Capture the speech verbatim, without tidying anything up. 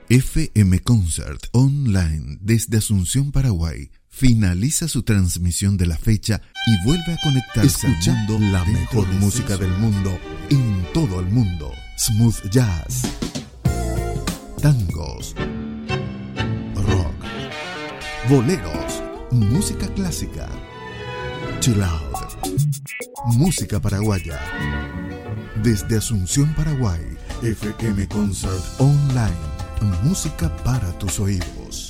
F M Concert Online desde Asunción, Paraguay, finaliza su transmisión de la fecha y vuelve a conectarse escuchando la mejor música del mundo en todo el mundo. Smooth jazz, tangos, rock, boleros, música clásica, chill out, música paraguaya. Desde Asunción, Paraguay, F M Concert Online, música para tus oídos.